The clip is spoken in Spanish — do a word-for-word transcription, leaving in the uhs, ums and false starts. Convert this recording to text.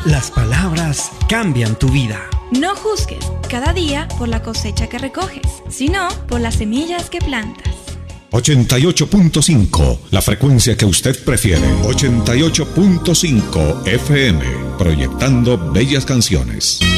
Las palabras cambian tu vida. No juzgues cada día por la cosecha que recoges, sino por las semillas que plantas. ochenta y ocho punto cinco, la frecuencia que usted prefiere. ochenta y ocho punto cinco F M, proyectando bellas canciones.